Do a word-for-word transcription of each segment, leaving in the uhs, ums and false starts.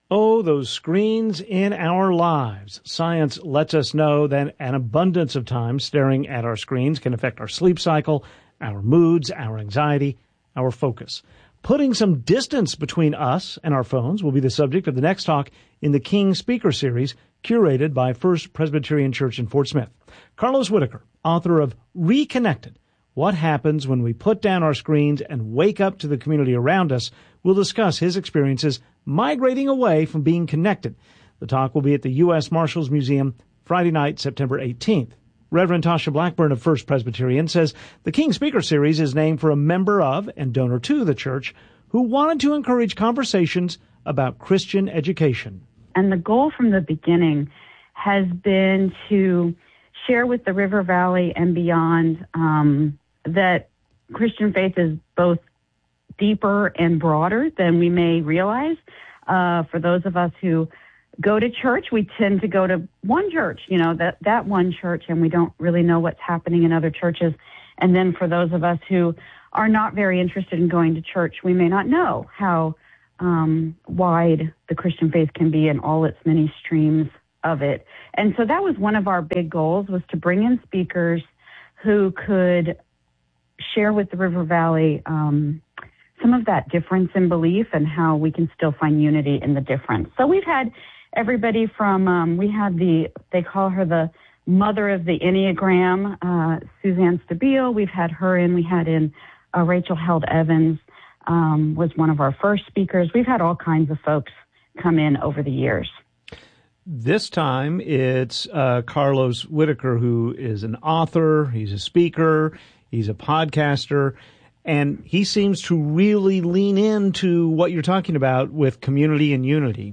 Oh, those screens in our lives. Science lets us know that an abundance of time staring at our screens can affect our sleep cycle, our moods, our anxiety, our focus. Putting some distance between us and our phones will be the subject of the next talk in the King Speaker Series, curated by First Presbyterian Church in Fort Smith. Carlos Whitaker, author of Reconnected, What Happens When We Put Down Our Screens and Wake Up to the Community Around Us, will discuss his experiences migrating away from being connected. The talk will be at the U S Marshals Museum Friday night, September eighteenth. Reverend Tasha Blackburn of First Presbyterian says the King Speaker Series is named for a member of and donor to the church who wanted to encourage conversations about Christian education. And the goal from the beginning has been to share with the River Valley and beyond um, that Christian faith is both deeper and broader than we may realize. Uh, for those of us who go to church, we tend to go to one church, you know, that, that one church, and we don't really know what's happening in other churches. And then for those of us who are not very interested in going to church, we may not know how um, wide the Christian faith can be and all its many streams of it. And so that was one of our big goals, was to bring in speakers who could share with the River Valley um, some of that difference in belief and how we can still find unity in the difference. So we've had everybody from, um, we had the, they call her the mother of the Enneagram, uh, Suzanne Stabile. We've had her in. We had in uh, Rachel Held Evans um, was one of our first speakers. We've had all kinds of folks come in over the years. This time it's uh, Carlos Whitaker, who is an author, he's a speaker, he's a podcaster, and he seems to really lean into what you're talking about with community and unity.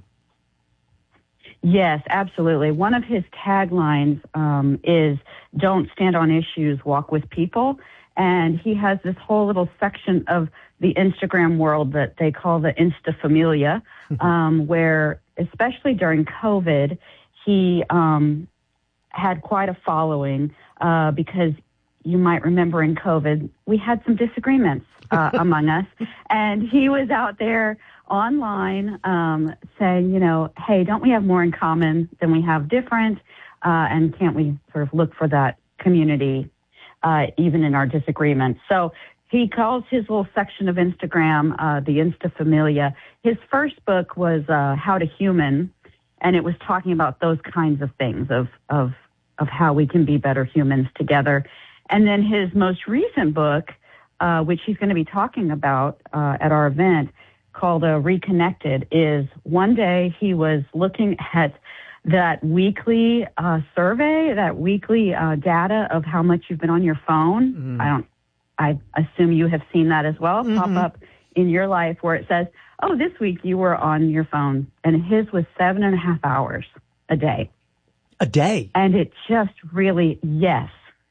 Yes, absolutely. One of his taglines um, is, don't stand on issues, walk with people. And he has this whole little section of the Instagram world that they call the Instafamilia, um, where, especially during COVID, he um, had quite a following uh, because you might remember in COVID, we had some disagreements uh, among us. And he was out there online um, saying, you know, hey, don't we have more in common than we have different? Uh, and can't we sort of look for that community uh, even in our disagreements? So he calls his little section of Instagram uh, the Instafamilia. His first book was uh, How to Human, and it was talking about those kinds of things of, of, of how we can be better humans together. And then his most recent book, uh, which he's going to be talking about uh, at our event, called uh, Reconnected, is one day he was looking at that weekly uh, survey, that weekly uh, data of how much you've been on your phone. Mm. I don't, I assume you have seen that as well, mm-hmm. pop up in your life where it says, oh, this week you were on your phone. And his was seven and a half hours a day. A day? And it just really, yes.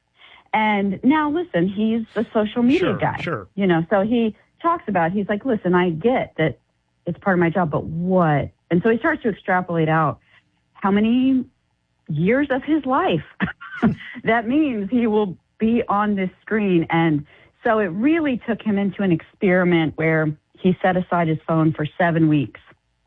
And now, listen, he's a social media sure, guy. Sure. You know, so he talks about, he's like, listen, I get that it's part of my job, but what? And so he starts to extrapolate out how many years of his life that means he will be on this screen. And so it really took him into an experiment where he set aside his phone for seven weeks.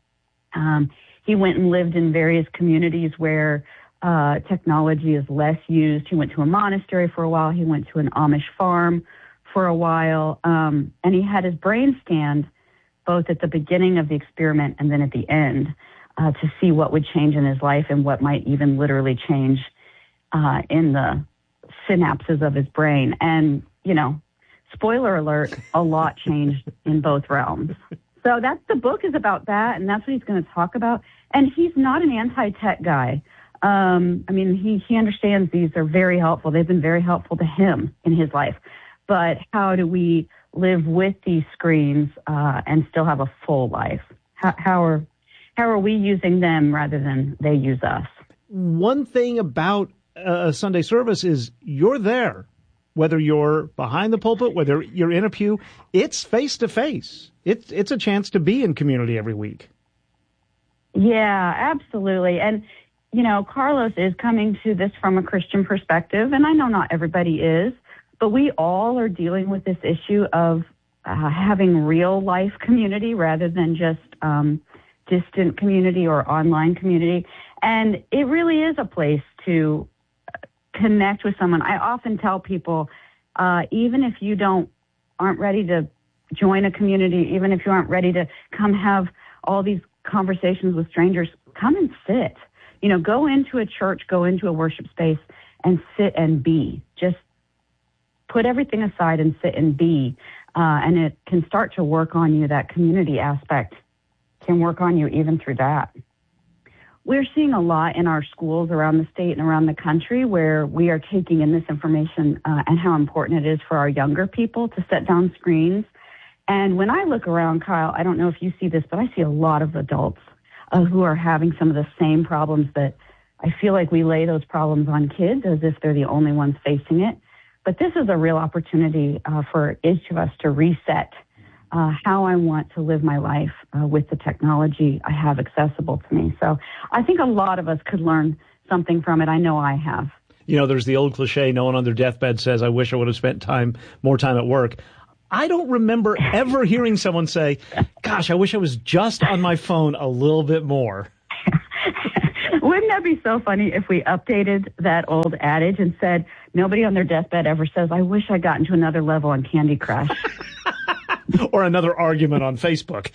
Um, he went and lived in various communities where Uh, technology is less used. He went to a monastery for a while. He went to an Amish farm for a while. Um, and he had his brain scanned both at the beginning of the experiment and then at the end uh, to see what would change in his life and what might even literally change uh, in the synapses of his brain. And, you know, spoiler alert, a lot changed in both realms. So that's, the book is about that, and that's what he's going to talk about. And he's not an anti-tech guy. Um, I mean, he, he understands these are very helpful. They've been very helpful to him in his life. But how do we live with these screens uh, and still have a full life? How, how are how are we using them rather than they use us? One thing about a Sunday service is you're there. Whether you're behind the pulpit, whether you're in a pew, it's face-to-face. It's, it's a chance to be in community every week. Yeah, absolutely. And you know, Carlos is coming to this from a Christian perspective, and I know not everybody is, but we all are dealing with this issue of uh, having real life community rather than just um, distant community or online community. And it really is a place to connect with someone. I often tell people, uh, even if you don't aren't ready to join a community, even if you aren't ready to come have all these conversations with strangers, come and sit. You know, go into a church, go into a worship space and sit and be. Just put everything aside and sit and be. Uh, and it can start to work on you. That community aspect can work on you even through that. We're seeing a lot in our schools around the state and around the country where we are taking in this information uh, and how important it is for our younger people to set down screens. And when I look around, Kyle, I don't know if you see this, but I see a lot of adults uh, who are having some of the same problems that I feel like we lay those problems on kids as if they're the only ones facing it. But this is a real opportunity uh, for each of us to reset uh, how I want to live my life uh, with the technology I have accessible to me. So I think a lot of us could learn something from it. I know I have. You know, there's the old cliche, no one on their deathbed says, I wish I would have spent time, more time at work. I don't remember ever hearing someone say, gosh, I wish I was just on my phone a little bit more. Wouldn't that be so funny if we updated that old adage and said, nobody on their deathbed ever says, I wish I got into another level on Candy Crush. Or another argument on Facebook.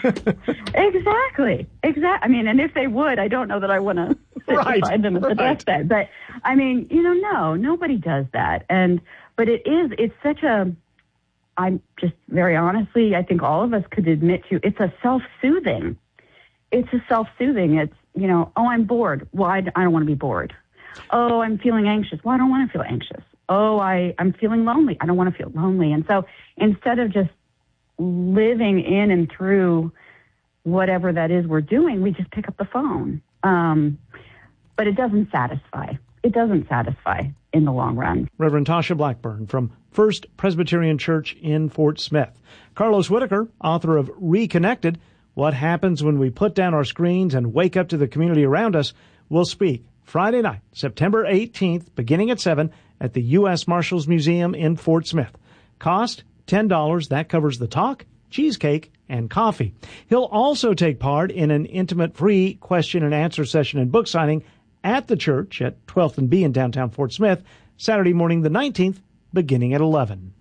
Exactly. Exactly. I mean, and if they would, I don't know that I want to sit right, beside them at the right. deathbed. But, I mean, you know, no, nobody does that. And, but it is, it's such a, I'm just very honestly, I think all of us could admit to, it's a self-soothing. It's a self-soothing. It's, you know, oh, I'm bored. Well, I, I don't want to be bored. Oh, I'm feeling anxious. Well, I don't want to feel anxious. Oh, I, I'm feeling lonely. I don't want to feel lonely. And so instead of just living in and through whatever that is we're doing, we just pick up the phone. Um, but it doesn't satisfy. It doesn't satisfy in the long run. Reverend Tasha Blackburn from First Presbyterian Church in Fort Smith. Carlos Whitaker, author of Reconnected, What Happens When We Put Down Our Screens and Wake Up to the Community Around Us, will speak Friday night, September eighteenth, beginning at seven at the U S Marshals Museum in Fort Smith. Cost, ten dollars. That covers the talk, cheesecake, and coffee. He'll also take part in an intimate free question and answer session and book signing at the church at twelfth and B in downtown Fort Smith, Saturday morning the nineteenth, beginning at eleven.